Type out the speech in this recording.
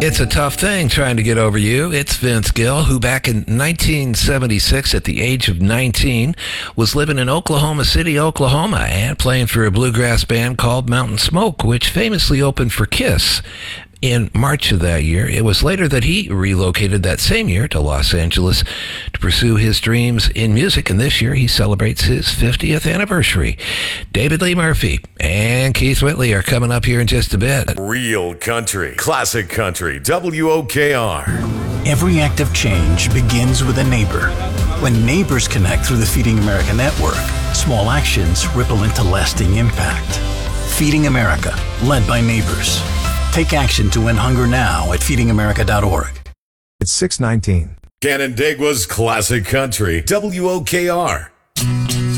It's a tough thing trying to get over you. It's Vince Gill, who back in 1976, at the age of 19, was living in Oklahoma City, Oklahoma, and playing for a bluegrass band called Mountain Smoke, which famously opened for Kiss in March of that year. It was later that he relocated that same year to Los Angeles to pursue his dreams in music, and this year he celebrates his 50th anniversary. David Lee Murphy and Keith Whitley are coming up here in just a bit. Real country, classic country, WOKR. Every act of change begins with a neighbor. When neighbors connect through the Feeding America network, small actions ripple into lasting impact. Feeding America, led by neighbors. Take action to end hunger now at feedingamerica.org. It's 6:19. Canandaigua's classic country, WOKR.